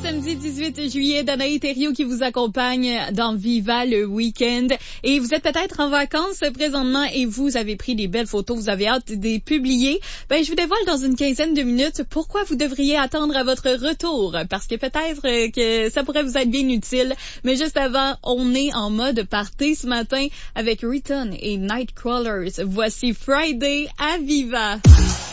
samedi 18 juillet, Danae Thériault qui vous accompagne dans Viva le week-end. Et vous êtes peut-être en vacances présentement et vous avez pris des belles photos, vous avez hâte de les publier. Ben, je vous dévoile dans une quinzaine de minutes pourquoi vous devriez attendre à votre retour. Parce que peut-être que ça pourrait vous être bien utile. Mais juste avant, on est en mode party ce matin avec Riton et Nightcrawlers. Voici Friday à Viva.